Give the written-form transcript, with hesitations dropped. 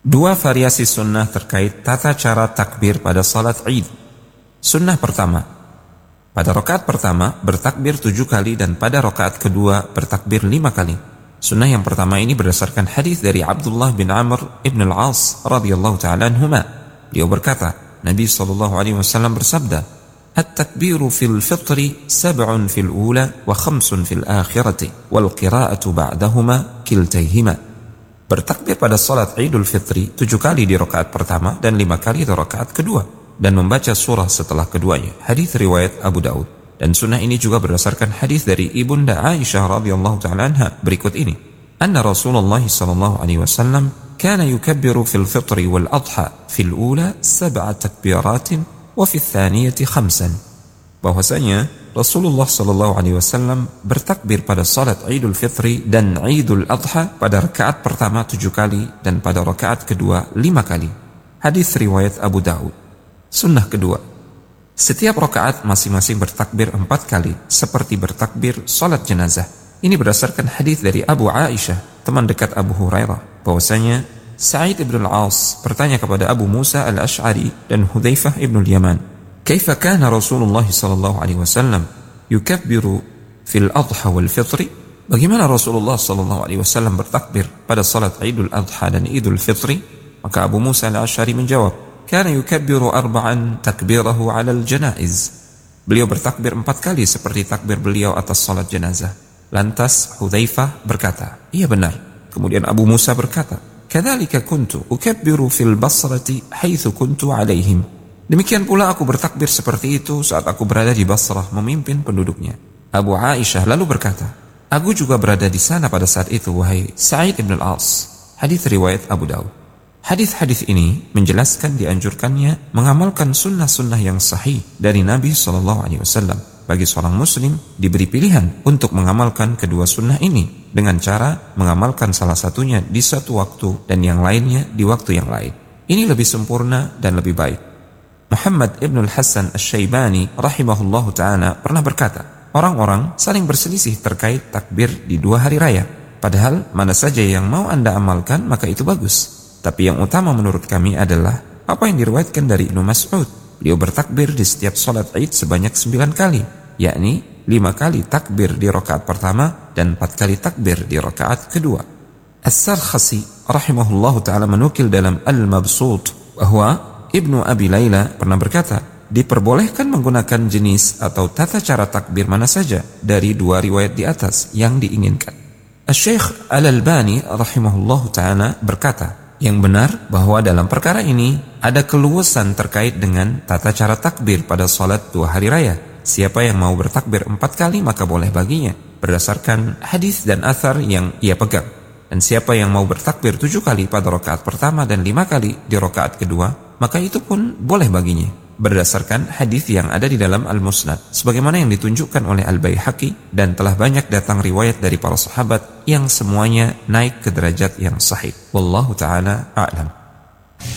Dua variasi sunnah terkait tata cara takbir pada salat Id. Sunnah pertama, pada rakaat pertama bertakbir 7 kali dan pada rakaat kedua bertakbir 5 kali. Sunnah yang pertama ini berdasarkan hadis dari Abdullah bin Amr ibn al-As radhiyallahu ta'ala anhuma. Beliau berkata, Nabi SAW bersabda, "At-takbiru fil fitri 7 fil ula wa 5 fil akhirati wal qira'atu ba'dahuma kiltaihima." Bertakbir pada salat Idul Fitri 7 kali di rakaat pertama dan 5 kali di rakaat kedua, dan membaca surah setelah keduanya. Hadis riwayat Abu Daud. Dan sunnah ini juga berdasarkan hadis dari Ibunda Aisyah radhiyallahu ta'ala anha berikut ini. Anna Rasulullah sallallahu alaihi wasallam kana yukabbiru fil fitri wal adha fil ula 7 takbiratin wa fil thaniyati 5. Bahwasanya Rasulullah sallallahu alaihi wasallam bertakbir pada salat Idul Fitri dan Idul Adha pada rakaat pertama 7 kali dan pada rakaat kedua 5 kali. Hadis riwayat Abu Daud. Sunnah kedua, setiap rakaat masing-masing bertakbir 4 kali seperti bertakbir salat jenazah. Ini berdasarkan hadis dari Abu Aisyah, teman dekat Abu Hurairah, bahwasanya Sa'id ibn al-As bertanya kepada Abu Musa al-Ash'ari dan Hudzaifah ibn al-Yaman, "Kaifa kana Rasulullah sallallahu alaihi wasallam yukabbiru fil adha wal fitri?" Bagaimana Rasulullah sallallahu alaihi wasallam bertakbir pada salat Idul Adha dan Idul Fitri? Maka Abu Musa al-Ash'ari menjawab, "Kana yukabbiru 4 takbirahu 'ala al-janaiz." Beliau bertakbir 4 kali seperti takbir beliau atas salat jenazah. Lantas Hudzaifah berkata, "Iya benar." Kemudian Abu Musa berkata, "Kadzalika kuntu ukabbiru fil Basrati haitsu kuntu 'alaihim." Demikian pula aku bertakbir seperti itu saat aku berada di Basrah memimpin penduduknya. Abu Aisyah lalu berkata, "Aku juga berada di sana pada saat itu, wahai Sa'id ibn al-As." Hadis riwayat Abu Daud. Hadis-hadis ini menjelaskan dianjurkannya mengamalkan sunnah-sunnah yang sahih dari Nabi SAW. Bagi seorang muslim diberi pilihan untuk mengamalkan kedua sunnah ini dengan cara mengamalkan salah satunya di satu waktu dan yang lainnya di waktu yang lain. Ini lebih sempurna dan lebih baik. Muhammad ibn al-Hasan al-Syaibani rahimahullahu ta'ala pernah berkata, orang-orang saling berselisih terkait takbir di 2 hari raya. Padahal mana saja yang mau Anda amalkan maka itu bagus. Tapi yang utama menurut kami adalah apa yang diriwayatkan dari Ibnu Mas'ud. Beliau bertakbir di setiap salat Id sebanyak 9 kali, yakni 5 kali takbir di rakaat pertama dan 4 kali takbir di rakaat kedua. As-Sarkhasi rahimahullahu ta'ala menukil dalam Al-Mabsut bahwa Ibnu Abi Layla pernah berkata, diperbolehkan menggunakan jenis atau tata cara takbir mana saja dari 2 riwayat di atas yang diinginkan. Asy-Syaikh Al-Albani rahimahullahu ta'ala berkata, yang benar bahwa dalam perkara ini ada keluasan terkait dengan tata cara takbir pada salat 2 hari raya. Siapa yang mau bertakbir 4 kali maka boleh baginya, berdasarkan hadis dan athar yang ia pegang. Dan siapa yang mau bertakbir 7 kali pada rakaat pertama dan 5 kali di rakaat kedua, maka itu pun boleh baginya, berdasarkan hadis yang ada di dalam Al-Musnad, sebagaimana yang ditunjukkan oleh Al-Baihaqi, dan telah banyak datang riwayat dari para sahabat yang semuanya naik ke derajat yang sahih. Wallahu ta'ala a'lam.